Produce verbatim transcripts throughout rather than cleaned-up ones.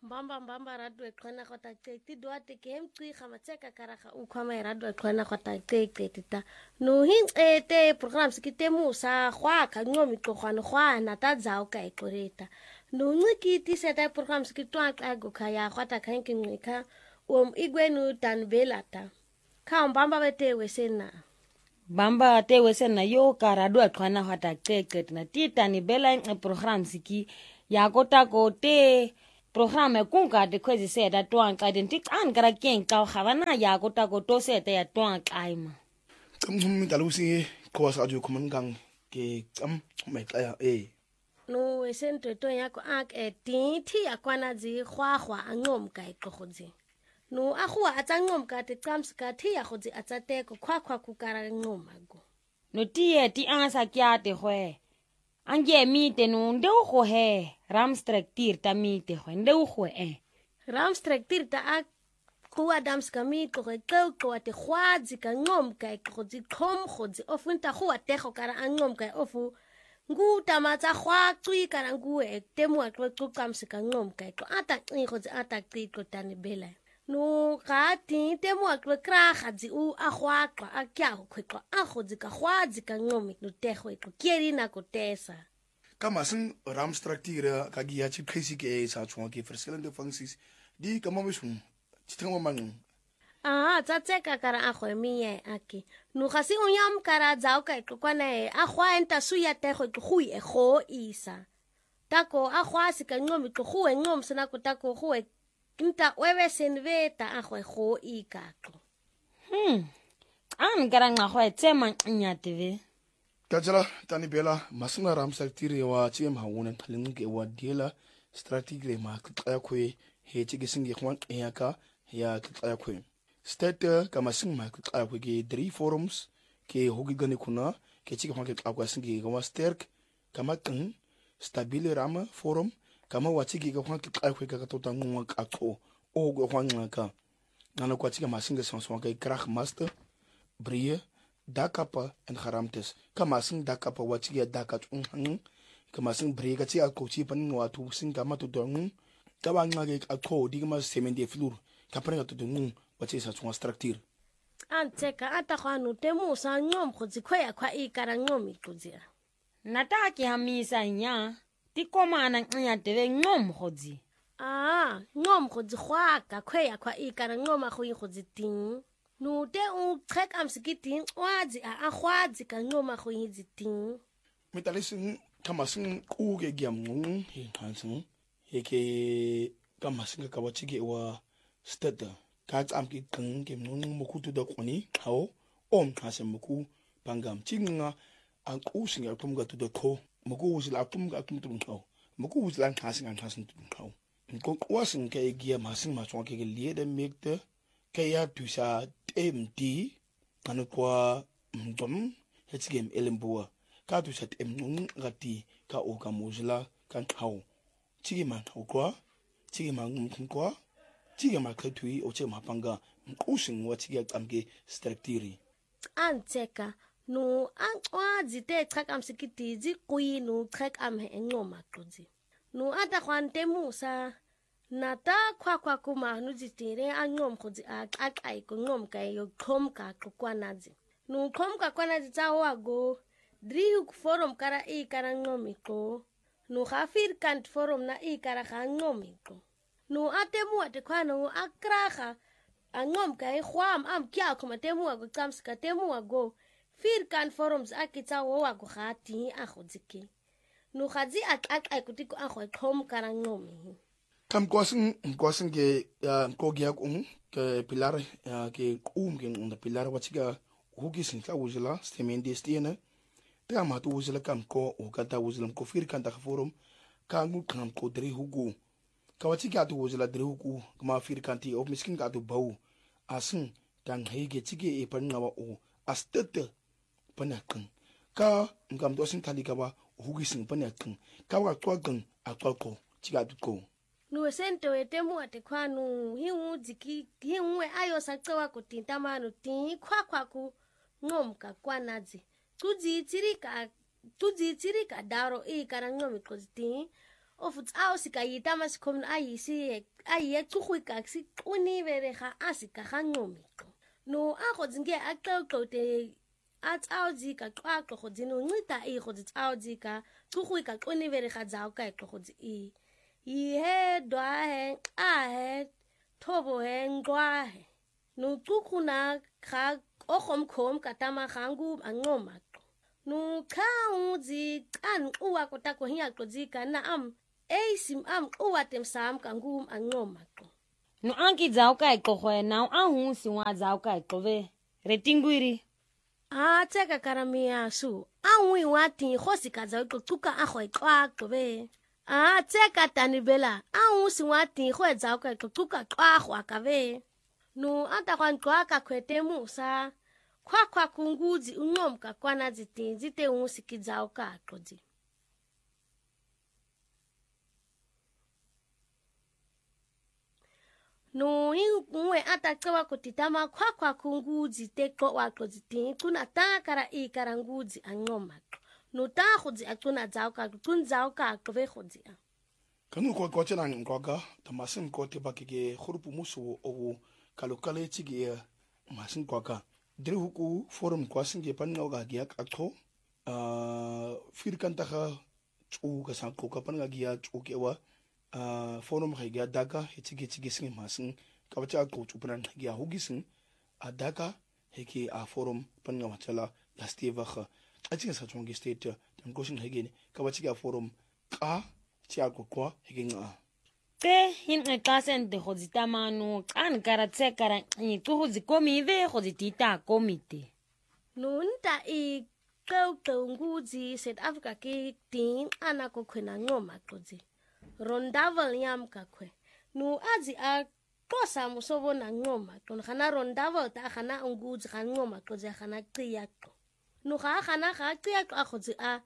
Mbamba mbamba radwe khona khota qeqi duate ke mqi khamatseka karaga ukhwama radwe khona khota qeqi tita no hinqete programs kitemusa khwa khanqomi qokhwana khwa natadzao ka iqoreta no ncikiti seta programs kitwaqa gokhaya khwata khanki nqika um igwenu tanbelata kha mbamba bete wesena Bamba te wesena yo karadwe khona khota qeqi na tita ni bela in programs ki yakota ko te programa kunga de kwezi seda twang ka den tik an kara ken ka khavana ya ko ta ko to seta ya twang kaima Tumhum dalusi ko sa ju kumangang ke am mai kaya e no esento to ya ko ak eti thi akwana zi khwa khwa angom ka iqogodzi no akhwa atsangom ka te qams ka thi ya godzi atsate ko khwa khwa ku kara ngoma go no tie ti ansa kya te hwe Ange mite no nde go he ramstrek tir ta mite go nde go e ramstrek tir ta ak ku adams ka mi ko ke ko te khwazi ka ngom ka ko zi khom khodzi ofunta khu ate go kara angom ka ofu ngu tamatsa khwa tsui kara ngu e temu aklo tsukamsi ka ngom ka ko ata qi khodzi ata qi ko tani bela no ga ti temu aklo kra khazi u a khwa qa a kya ho khwa a khodzi ka khwazi ka ngom no te go ko keri na ko tesa kama sin ramstructure ka gi ya chi khisi ke sa chwa ke verschillende funksies di kama misun chitanga mang ah tsatseka kara a go miye aki no ga se unyam kara zao ka ko kwana e a khwa enta suya te go go e go isa tako a khwa se ka ngom ko go e ngom sena ko tako go e Kinta webe senveta a go go ikaqo. Hmm. An garang na go tsema nyateve. Kajala tani bela masuna ramstructure wa chim hawuna talin ke wa dela strategy ma ka kwe he chi gisingi khwan yaka ya ka kwe. State kama sing ma ka kwe ke three forums ke hogi gani kuna ke chi khwan ke ka kwa singi kama sterk kama kan stabile rama forum kama watiki ka khwan ka kwe ka tota ngwa ka ko o go khwan ka nana kwa chika masinga sanso ka krach master brie dakapa en haramtes kama sing dakapa watiki dakat un kama sing brie ka chi a ko chi pan wa tu sing kama to dong ka ba nga ka ko di kama semende flur ka prenga to dong watiki sa tsunga structure Anteka ata khanu temu sa ngom khotsi khya kwa ikara ngomi kudzira Nataki hamisa nya tikomana nya teve ngom khodzi Ah, ngom khodzi khwa ka khya kwa ikara ngoma khu khodzi tin no te u trek am sikitin wazi a khwazi ka ngoma khu yizitin mitalisin kama sing ku ke gyam ngung he hansin yake kama sing ka watiki wa state ka tsam ki keng ke nung mo ku tu da koni hawo om hasen mo ku pangam chinga an ku singa kum ga tu da ko mo ku usila kum ga kum tu ko mo ku usila hasen an hasen tu ko ko wasin ke giya masin ma so ke le da mekte ke ya tu sa md an ko ndom hetsgem elemboa ka tu sa tem nung gati ka o ka mozila kan hawo chigi man ko chigi man ko chigi ma ka tu o che ma panga ku sin wa chigi amge structure Anteka no an wazi te trek am sikiti zi kui no trek am he ngoma kudzi no ata khwante musa nata kwa kwa kuma no zitire angom kudzi a qakai ko ngom ka yo khom ka kwanazi no khom ka kwanazi tsawa go driu forum kara e kara ngomi ko no khafir kant forum na e kara ga ngomi ko no atemu ate khwano akraga angom ka e khwam am kya kuma temu go tsamska temu go Fir kan forums akitsa wa go gati a go dziki no gadzi a qaqa kutiko a go khom karangomi kam kwasin kwasin ke ko gya ko ke pilar ke um ke on pilar wachiga hugi sin ka wuzla stemende stiene ta ma tu wuzla kam ko o kata wuzla ko fir kan ta forum ka ngu kam ko dre hugu ka wachiga tu wuzla dre hugu ma fir kan ti of miskin ka tu bau asin dan hege chige e pan ngawa o astete panakan ka ngam do sin talika ba hugi sin panakan ka wa to gan atoko chiga duko no sento etemu ate kwanu hiu dziki hiu ayo sakwa ko tintamano tin kwa kwa ku ngom ka kwanazi tudzi tsirika tudzi tsirika daro e karangom ko tin of tsao sikayita masikhomno ayisi ayi echukhwika siquni bereha asika ganqomiko no ago dzinge aqoqote atsao dzika qwaqo go dzino ncita i go tsao dzika chukhwika quni bereha dzao ka qo go dzi i he dwa he a he thobo he ngwa he no chukhuna kha okhomkhom katama khangu anqoma no khawudzi kan uwa kota ko hiya qodzika na am eisim am uwa temsam kangum anqoma qo no anki dzao ka qo go na a hu si wa dzao ka qo ve retingwiri a tseka karamia su anwi wati khosi ka dzao qo tuka a go qwa qo ve a tseka tanibela a hu si wati go dzao ka qo tuka qwa go ka ve no ata kwa qwa ka khwete musa kwa kwa kunguzi unqomka kwana dzitinzi te unsikidzao ka qodzi no ingwe ataqwa kutitama kwa kwa kunguzi te qo wa qodzi tin kuna ta kara i karanguzi anqoma no ta khudzi atuna dzao ka tundzao ka qove khudzi kanu ko ko tsena ngwaga tamasin ko te bakike khurupu musu o kalokale tsige masin kwaka diri huku forum kwasin ge pan nga ga akho uh fir kan ta chu ka sa ko ka pan ga ya chu ke wa uh forum ga ga daga hitsige tsige sing masin ka ba cha ko chu pan ga hugisin a daga heke a forum pan nga chala ya steva kha a tsige sa chong ge state tam ko sing hege ka ba tsige forum ka tsya ko kwa hege nga te hin e klasen de hozita manu kan karatse kara ni tu hozi komi ve hozitita komite nunta i qew qewnguzi South Africa ke tin ana ko khwena ngoma qodzi rondavel yam ka khwe nu azi a qosa musobo na ngoma ton khana rondavel ta khana nguzi khan ngoma qodzi khana qiya qo nu kha khana kha qiya qo khodzi a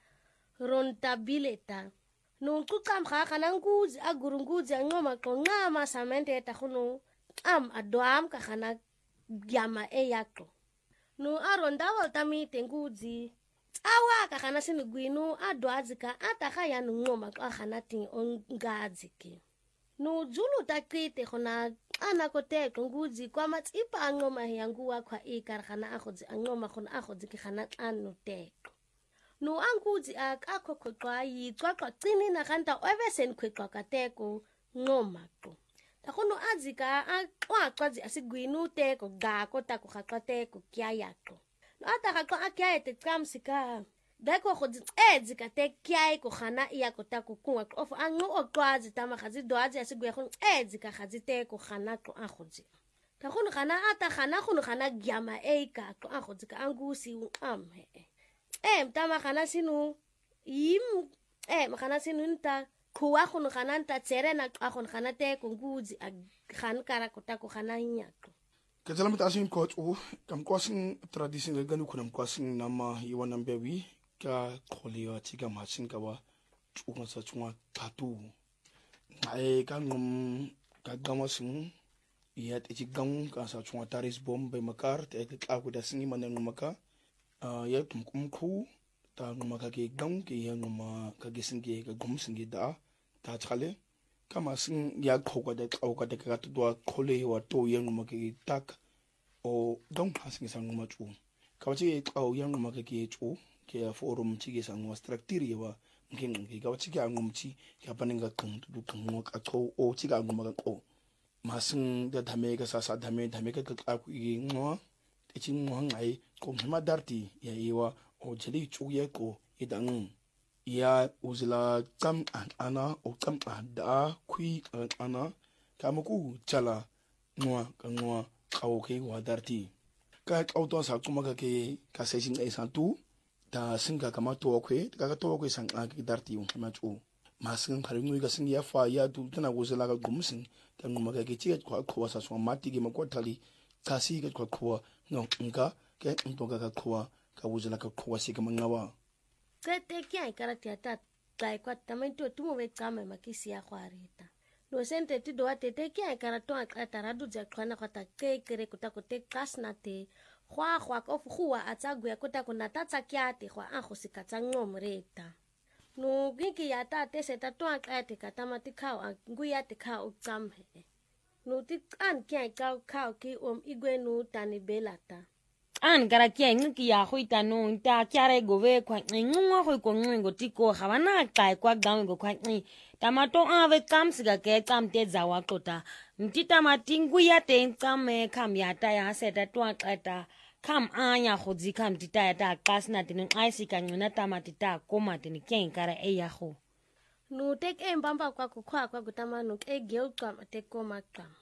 rontabileta no tuqam kha khana nguzi a gurunguzi ngoma qo ngama samente ta khunu am adwam ka khana yama e yaqo no arondavel tami tenguzi awa ka khana sinugwinu adwazika ata khaya ngoma qo khana tin ongazike no zulu taqite khona ana kote nguzi kwa matsipa ngoma yanguwa kwa ikar khana akhodzi ngoma khona akhodzi khana anu teko no anguzi akakho khoqwa yi xwaxwa cini na khanta ovesen khweqwa kateko ngoma qo takhono azika axwaxwazi asigwinu teko ga kota ku khaqateko kyayaqo no ata khaqwa akyayete tsamsika dako khodzi edzika te kyay ko khana iya kota ku kunwa of anqo oqwazi tama khazi doazi asigwe khon edzika khazi teko khana qo akhodzi takhono khana ata khana khono khana gyama eika qo akhodzi ka angusi am he eh mtama khana sinu yim eh khana sinu nta khuwa khono khana nta tserena qa khon khana te kunguzi a khan kara kota ko khana nyaqo ke tsala mtasin ko tsu kam kwasin tradition le ganu khunam kwasin nama yiwana mbewi ka kholiwa tsika masin ka wa tsu nga sa tsunga tatu ai ka ngom ka gamasin yat e gang ka sa tsunga taris bom be makar te ka ku da singi manan maka Uh, ya tum kum khu ta ngoma ka ke gang ke ya ngoma ka ge sing ge ka gom sing ge da ta chale kama sing ya kho ka da kho ka da ka to do khole wa to ya ngoma ke tak o gang ha sing sang ngoma chu ka chi au ya ngoma ka ke chu ke ya forum chi ge sang wa structure ya wa ngeng ge ka chi ga ngom chi ya paninga kang du kang ngo ka kho o chi ga ngoma ka ko ma sing da dhame ka sa sa dhame dhame ka ka ku ge ngo ti ngong ai ko ma darti ya iwa o jeli chuye ko idang ya uzla tam ana o tam da kui ana kamuku chala ngwa ka ngwa kaw ke wa darti ka auto sa kuma ka ke ka se sing ai santu da singa kama to kwe ka ka to kwe sang a ki darti ma chu ma sing khari ngui ka sing ya fa ya du tana uzla ka gumsing ka ngwa ka ke chi ko ko sa so mati ge ma ko thali ka si ka ko ko no nga ke ntoka ka khoa ka buzela ka khoa se ka mangawa kete kya karati ata tai kwa tamento tumo ve kama makisi ya khwarita no sente ti do atete kya karato ata radu ja khwana khata ke kere kutako te kasna te khwa khwa ko khwa atsagu ya kutako nata tsakya te khwa a khosika tsangomreta nu kinki ya tate seta tuang kate katama tikao nguya tikao uktamhe nu tikan kya kau kau ki om igwe nu tani belata an gara kia ngiki ya hoita no ta kiare gove kwa ngwa ho ko ngo tiko habana kai kwa gawe go kwa ni tamato ave kamsiga ke kamte zawa tota ntita matingu ya te kame kam ya ta ya seta tuang kata kam anya khodzi kam tita ya ta kasna tin aisi ka ngina tamatita koma tin ken kara e ya ho nu tek embamba kwa kwa kwa kutama nu ke geu kama te koma kama